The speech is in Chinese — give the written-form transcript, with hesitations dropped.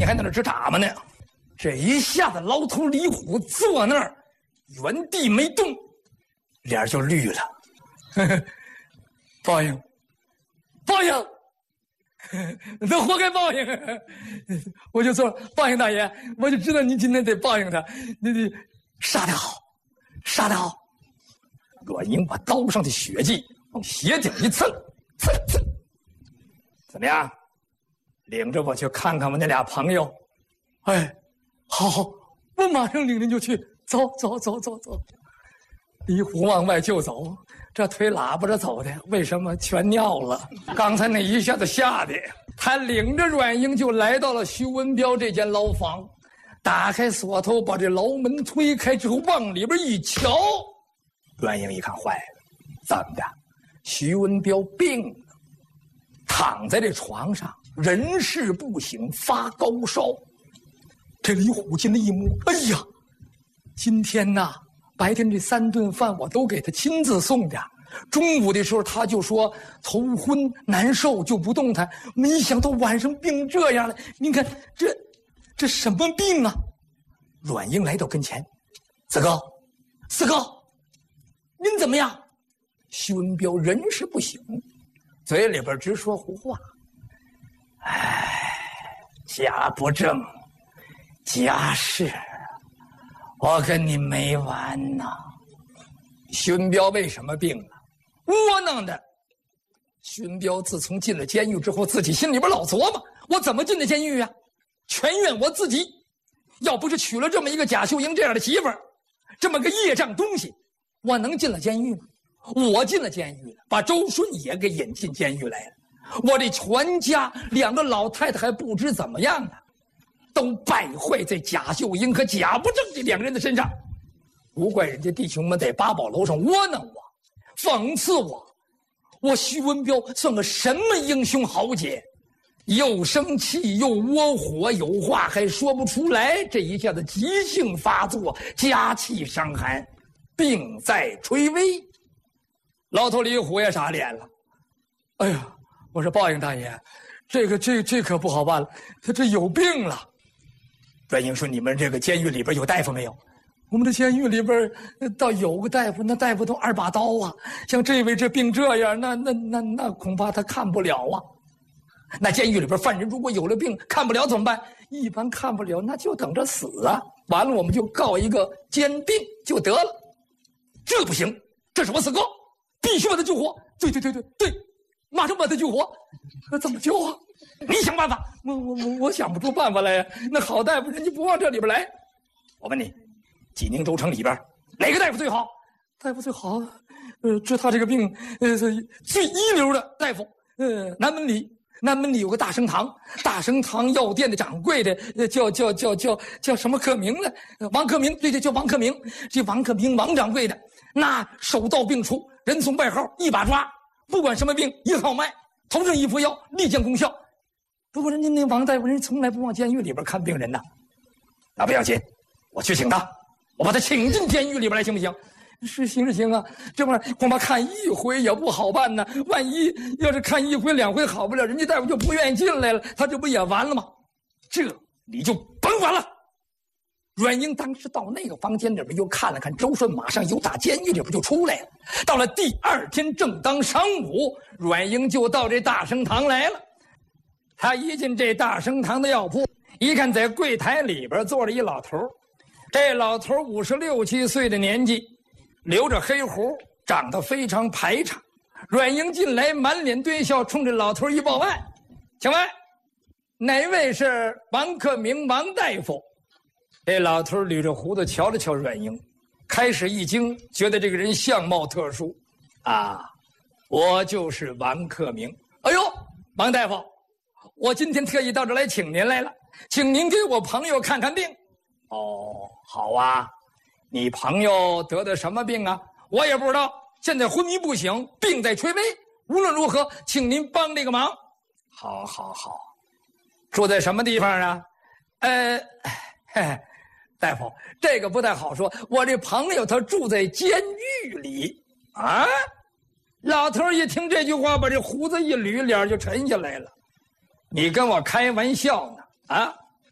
你还在那直打吗呢？这一下子，老头李虎坐那儿，原地没动，脸就绿了。报应，报应，都活该报应。我就说报应大爷，我就知道您今天得报应他，你杀得好，杀得好。阮英把刀上的血迹往鞋底一蹭，蹭蹭。怎么样？领着我去看看我那俩朋友。哎，好，我马上领着就去。走。李虎往外就走，这腿喇叭着走的，为什么全尿了？刚才那一下子吓的，他领着阮英就来到了徐文彪这间牢房，打开锁头，把这牢门推开之后，往里边一瞧，阮英一看，坏了，怎么的？徐文彪病了，躺在这床上，人事不省，发高烧。这李虎进来一摸，哎呀，今天呐，白天这3顿饭我都给他亲自送的。中午的时候他就说头昏难受就不动弹，没想到晚上病这样了。您看这什么病啊？阮英来到跟前，四哥，您怎么样？徐文彪人事不省，嘴里边直说胡话。哎，家不正，家事，我跟你没完呐。徐文彪为什么病了？窝囊的。徐文彪自从进了监狱之后，自己心里边老琢磨，我怎么进的监狱啊？全怨我自己，要不是娶了这么一个贾秀英这样的媳妇儿，这么个业障东西，我能进了监狱吗？我进了监狱了，把周顺也给引进监狱来了。我这全家2个老太太还不知怎么样呢，都败坏在贾秀英和贾不正这2个人的身上。不怪人家弟兄们在八宝楼上窝囊我，讽刺我。我徐文彪算个什么英雄豪杰？又生气又窝火，有话还说不出来。这一下子急性发作，家气伤寒，病在垂危。老头李虎也傻脸了。哎呀，我说报应大爷，这可不好办了，他这有病了。阮英说：“你们这个监狱里边有大夫没有？”我们这监狱里边倒有个大夫，那大夫都2把刀啊。像这位这病这样，那恐怕他看不了啊。那监狱里边犯人如果有了病看不了怎么办？一般看不了，那就等着死啊。完了我们就告一个监病就得了。这不行，这是我四哥，必须把他救活。对，马上把他救活。那怎么救啊？你想办法。我想不出办法来呀。那好大夫人家不往这里边来。我问你，济宁州城里边哪个大夫最好？大夫最好，治他这个病，最一流的大夫，南门里有个大生堂，大生堂药店的掌柜的叫什么克明呢？王克明，对，叫王克明。这王克明王掌柜的，那手到病除，人送外号一把抓，不管什么病一号脉，头上一副药，立见功效。不过人家那王大夫人从来不往监狱里边看病人呐。那不要紧，我去请他，我把他请进监狱里边来，行不行？是行啊，这玩意儿恐怕看一回也不好办呢。万一要是看1回2回好不了，人家大夫就不愿意进来了，他这不也完了吗？这你就甭管了。阮英当时到那个房间里边又看了看，周顺马上由大监狱里边就出来了。到了第2天正当晌午，阮英就到这大生堂来了。他一进这大生堂的药铺，一看在柜台里边坐着一老头。这老头56、7岁的年纪，留着黑胡，长得非常排场。阮英进来满脸堆笑，冲着老头一报案：“请问哪位是王克明王大夫？”这老头捋着胡子瞧了瞧阮英，开始一惊，觉得这个人相貌特殊。啊，我就是王克明。哎呦，王大夫，我今天特意到这来请您来了，请您给我朋友看看病。哦，好啊，你朋友得的什么病啊？我也不知道，现在昏迷不醒，病在垂危。无论如何，请您帮这个忙。好，住在什么地方啊？大夫，这个不太好说。我这朋友他住在监狱里啊。老头一听这句话，把这胡子一捋，脸就沉下来了。你跟我开玩笑呢？啊，